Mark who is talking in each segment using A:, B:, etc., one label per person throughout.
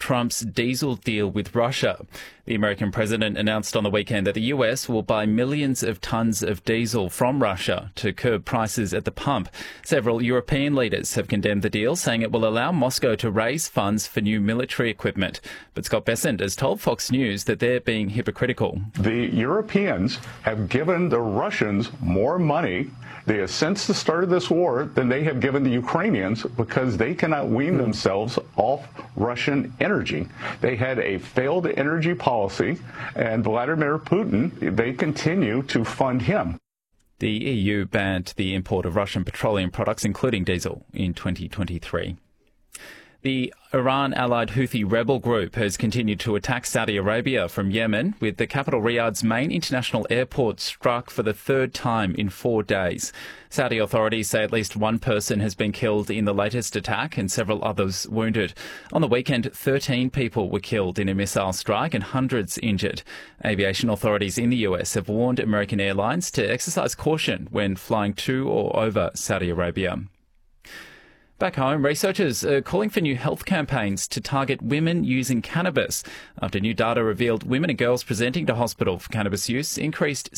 A: Trump's diesel deal with Russia. The American president announced on the weekend that the US will buy millions of tonnes of diesel from Russia to curb prices at the pump. Several European leaders have condemned the deal, saying it will allow Moscow to raise funds for new military equipment. But Scott Bessent has told Fox News that they're being hypocritical.
B: The Europeans have given the Russians more money since the start of this war than they have given the Ukrainians because they cannot wean themselves off Russian energy. They had a failed energy policy, and Vladimir Putin, they continue to fund him.
A: The EU banned the import of Russian petroleum products, including diesel, in 2023. The Iran-allied Houthi rebel group has continued to attack Saudi Arabia from Yemen, with the capital Riyadh's main international airport struck for the third time in 4 days. Saudi authorities say at least one person has been killed in the latest attack and several others wounded. On the weekend, 13 people were killed in a missile strike and hundreds injured. Aviation authorities in the US have warned American airlines to exercise caution when flying to or over Saudi Arabia. Back home, researchers are calling for new health campaigns to target women using cannabis after new data revealed women and girls presenting to hospital for cannabis use increased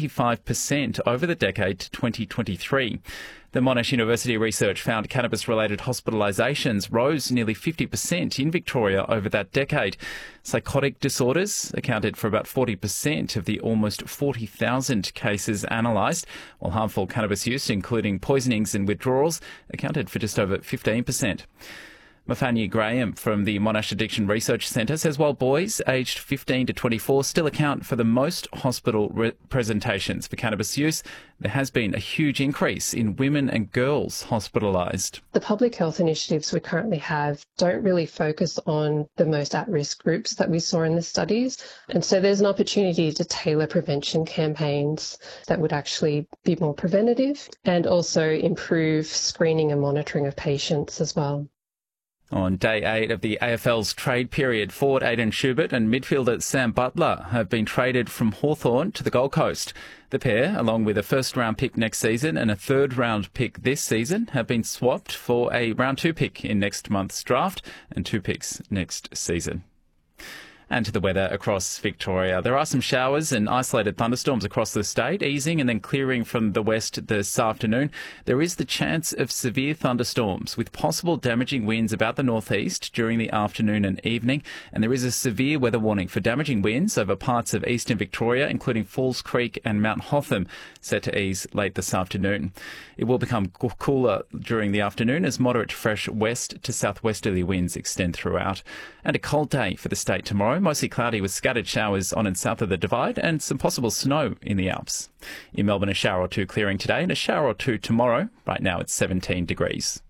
A: 75% over the decade to 2023. The Monash University research found cannabis-related hospitalisations rose nearly 50% in Victoria over that decade. Psychotic disorders accounted for about 40% of the almost 40,000 cases analysed, while harmful cannabis use, including poisonings and withdrawals, accounted for just over 15%. Mafanya Graham from the Monash Addiction Research Centre says while boys aged 15 to 24 still account for the most hospital presentations for cannabis use, there has been a huge increase in women and girls hospitalised.
C: The public health initiatives we currently have don't really focus on the most at-risk groups that we saw in the studies. And so there's an opportunity to tailor prevention campaigns that would actually be more preventative and also improve screening and monitoring of patients as well.
A: On day 8 of the AFL's trade period, forward Aidan Schubert and midfielder Sam Butler have been traded from Hawthorn to the Gold Coast. The pair, along with a first-round pick next season and a third-round pick this season, have been swapped for a round 2 pick in next month's draft and 2 picks next season. And to the weather across Victoria. There are some showers and isolated thunderstorms across the state, easing and then clearing from the west this afternoon. There is the chance of severe thunderstorms with possible damaging winds about the northeast during the afternoon and evening. And there is a severe weather warning for damaging winds over parts of eastern Victoria, including Falls Creek and Mount Hotham, set to ease late this afternoon. It will become cooler during the afternoon as moderate fresh west to southwesterly winds extend throughout. And a cold day for the state tomorrow. Mostly cloudy with scattered showers on and south of the Divide and some possible snow in the Alps. In Melbourne, a shower or two clearing today and a shower or two tomorrow. Right now it's 17 degrees.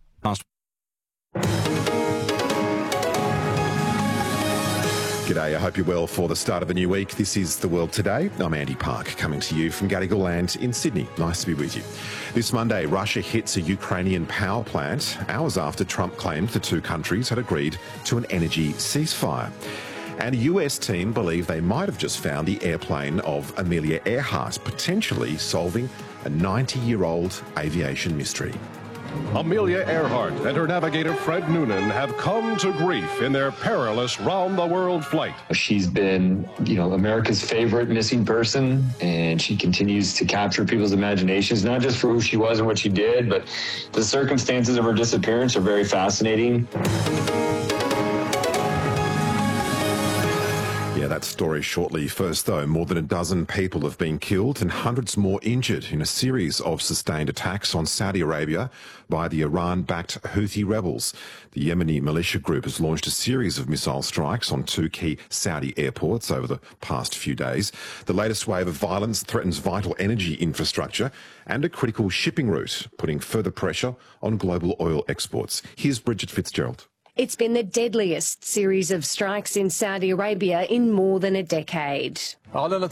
D: G'day, I hope you're well for the start of the new week. This is The World Today. I'm Andy Park, coming to you from Gadigal Land in Sydney. Nice to be with you. This Monday, Russia hits a Ukrainian power plant hours after Trump claimed the two countries had agreed to an energy ceasefire. And a US team believe they might have just found the airplane of Amelia Earhart, potentially solving a 90-year-old aviation mystery.
E: Amelia Earhart and her navigator Fred Noonan have come to grief in their perilous round-the-world flight.
F: She's been, America's favorite missing person, and she continues to capture people's imaginations, not just for who she was and what she did, but the circumstances of her disappearance are very fascinating.
D: Yeah, that story shortly. First, though, more than a dozen people have been killed and hundreds more injured in a series of sustained attacks on Saudi Arabia by the Iran-backed Houthi rebels. The Yemeni militia group has launched a series of missile strikes on 2 key Saudi airports over the past few days. The latest wave of violence threatens vital energy infrastructure and a critical shipping route, putting further pressure on global oil exports. Here's Bridget Fitzgerald.
G: It's been the deadliest series of strikes in Saudi Arabia in more than a decade. Saudi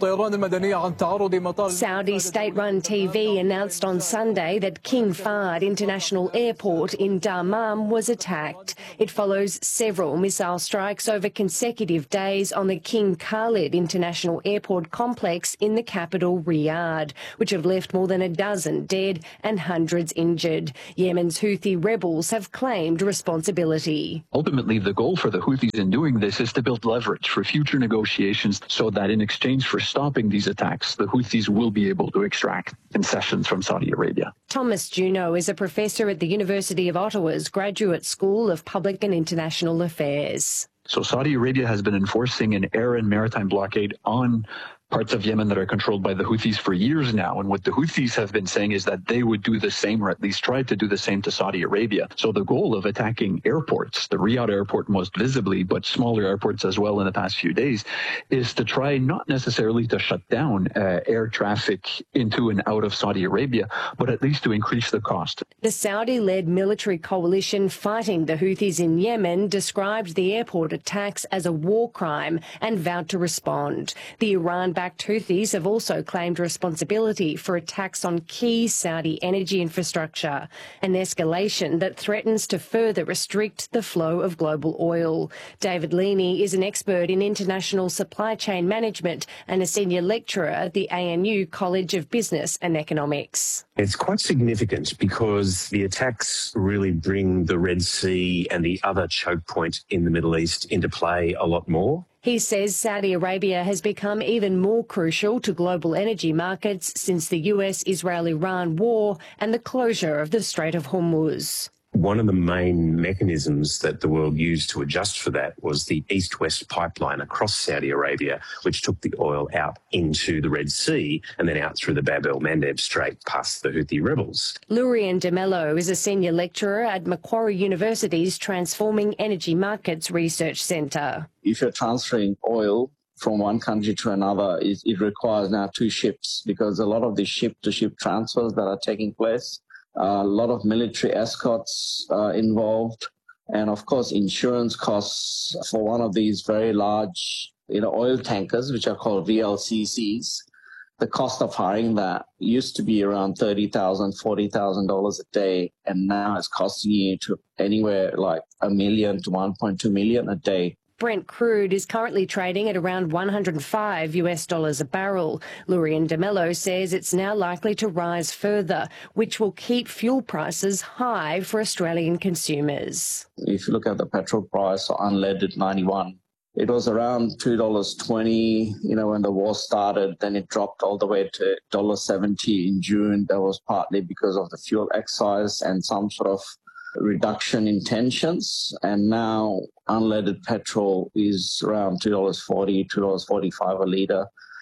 G: state-run TV announced on Sunday that King Fahd International Airport in Dammam was attacked. It follows several missile strikes over consecutive days on the King Khalid International Airport complex in the capital, Riyadh, which have left more than a dozen dead and hundreds injured. Yemen's Houthi rebels have claimed responsibility.
H: Ultimately, the goal for the Houthis in doing this is to build leverage for future negotiations so that in exchange for stopping these attacks, the Houthis will be able to extract concessions from Saudi Arabia.
G: Thomas Juneau is a professor at the University of Ottawa's Graduate School of Public and International Affairs.
H: So Saudi Arabia has been enforcing an air and maritime blockade on parts of Yemen that are controlled by the Houthis for years now. And what the Houthis have been saying is that they would do the same, or at least try to do the same to Saudi Arabia. So the goal of attacking airports, the Riyadh airport most visibly, but smaller airports as well in the past few days, is to try not necessarily to shut down air traffic into and out of Saudi Arabia, but at least to increase the cost.
G: The Saudi-led military coalition fighting the Houthis in Yemen described the airport attacks as a war crime and vowed to respond. The Iran-backed Houthis have also claimed responsibility for attacks on key Saudi energy infrastructure, an escalation that threatens to further restrict the flow of global oil. David Leaney is an expert in international supply chain management and a senior lecturer at the ANU College of Business and Economics.
I: It's quite significant because the attacks really bring the Red Sea and the other choke point in the Middle East into play a lot more.
G: He says Saudi Arabia has become even more crucial to global energy markets since the US-Israel-Iran war and the closure of the Strait of Hormuz.
I: One of the main mechanisms that the world used to adjust for that was the East-West pipeline across Saudi Arabia, which took the oil out into the Red Sea and then out through the Bab el-Mandeb Strait past the Houthi rebels.
G: Lurian de Mello is a senior lecturer at Macquarie University's Transforming Energy Markets Research Centre.
J: If you're transferring oil from one country to another, it requires now two ships because a lot of the ship-to-ship transfers that are taking place, a lot of military escorts involved, and of course insurance costs for one of these very large oil tankers, which are called VLCCs. The cost of hiring that used to be around $30,000, $40,000 a day, and now it's costing you to anywhere like $1 million to $1.2 million a day.
G: Brent crude is currently trading at around $105 a barrel. Lurian de Mello says it's now likely to rise further, which will keep fuel prices high for Australian consumers.
J: If you look at the petrol price, unleaded 91, it was around $2.20, when the war started. Then it dropped all the way to $1.70 in June. That was partly because of the fuel excise and some sort of reduction in tensions, and now unleaded petrol is around $2.40, $2.45 a litre.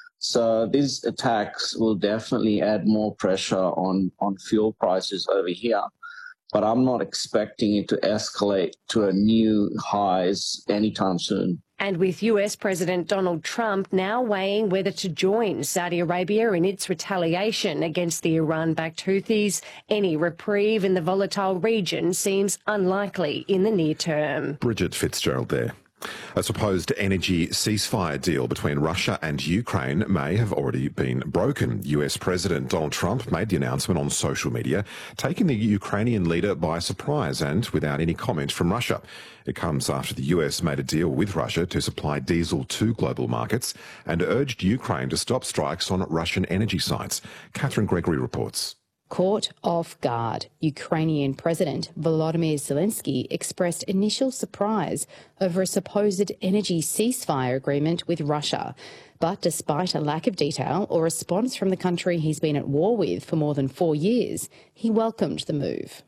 J: So these attacks will definitely add more pressure on fuel prices over here. But I'm not expecting it to escalate to a new highs anytime soon.
G: And with US President Donald Trump now weighing whether to join Saudi Arabia in its retaliation against the Iran-backed Houthis, any reprieve in the volatile region seems unlikely in the near term.
D: Bridget Fitzgerald there. A supposed energy ceasefire deal between Russia and Ukraine may have already been broken. US President Donald Trump made the announcement on social media, taking the Ukrainian leader by surprise and without any comment from Russia. It comes after the US made a deal with Russia to supply diesel to global markets and urged Ukraine to stop strikes on Russian energy sites. Catherine Gregory reports.
K: Caught off guard, Ukrainian President Volodymyr Zelensky expressed initial surprise over a supposed energy ceasefire agreement with Russia. But despite a lack of detail or response from the country he's been at war with for more than 4 years, he welcomed the move.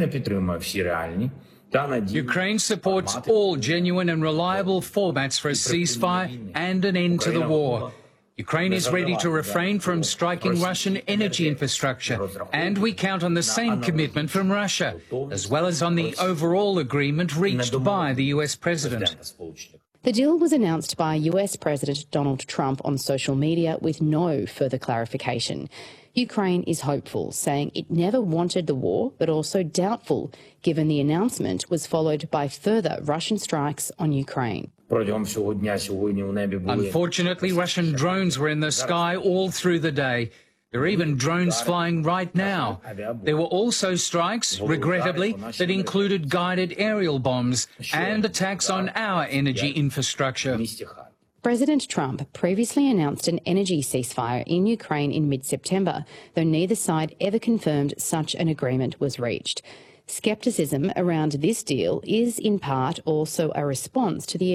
L: Ukraine supports all genuine and reliable formats for a ceasefire and an end to the war. Ukraine is ready to refrain from striking Russian energy infrastructure, and we count on the same commitment from Russia, as well as on the overall agreement reached by the US President.
K: The deal was announced by US President Donald Trump on social media with no further clarification. Ukraine is hopeful, saying it never wanted the war, but also doubtful, given the announcement was followed by further Russian strikes on Ukraine.
L: Unfortunately, Russian drones were in the sky all through the day. There are even drones flying right now. There were also strikes, regrettably, that included guided aerial bombs and attacks on our energy infrastructure.
K: President Trump previously announced an energy ceasefire in Ukraine in mid-September, though neither side ever confirmed such an agreement was reached. Scepticism around this deal is in part also a response to the